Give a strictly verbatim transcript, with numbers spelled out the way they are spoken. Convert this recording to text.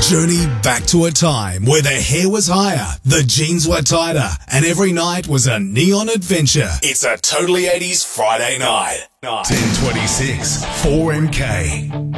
Journey back to a time where the hair was higher, the jeans were tighter, and every night was a neon adventure. It's a Totally eighties Friday night. ten twenty-six, four M K.